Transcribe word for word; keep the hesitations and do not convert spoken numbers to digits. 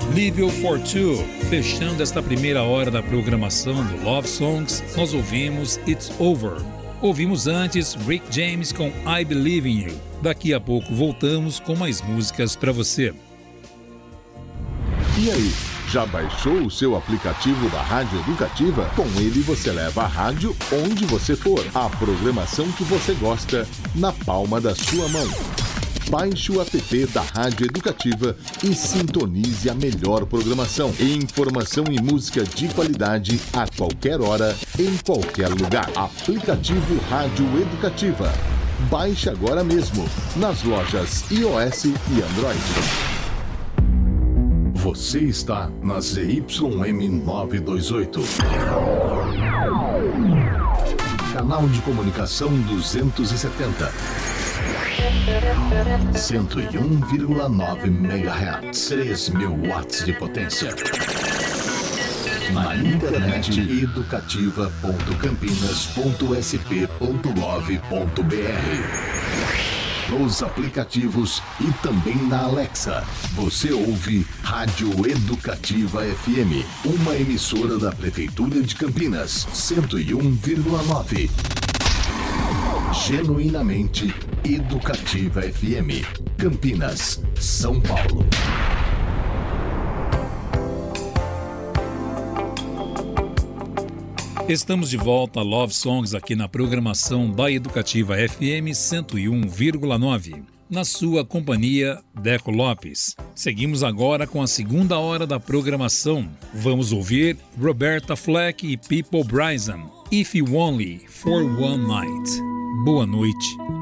Leave You For Two. Fechando esta primeira hora da programação do Love Songs, nós ouvimos It's Over. Ouvimos antes Rick James com I Believe In You. Daqui a pouco voltamos com mais músicas para você. E aí, já baixou o seu aplicativo da Rádio Educativa? Com ele você leva a rádio onde você for. A programação que você gosta na palma da sua mão. Baixe o app da Rádio Educativa e sintonize a melhor programação. Informação e música de qualidade a qualquer hora, em qualquer lugar. Aplicativo Rádio Educativa. Baixe agora mesmo, nas lojas iOS e Android. Você está na Z Y M novecentos e vinte e oito. Canal de comunicação duzentos e setenta. cento e um vírgula nove megahertz. três mil watts de potência. Na internet educativa ponto campinas ponto s p ponto gov ponto b r. Nos aplicativos e também na Alexa. Você ouve Rádio Educativa F M, uma emissora da Prefeitura de Campinas, cento e um vírgula nove. Genuinamente Educativa F M, Campinas, São Paulo. Estamos de volta a Love Songs aqui na programação da Educativa F M cento e um vírgula nove. Na sua companhia, Deco Lopes. Seguimos agora com a segunda hora da programação. Vamos ouvir Roberta Fleck e People Bryson, If You Only For One Night. Boa noite.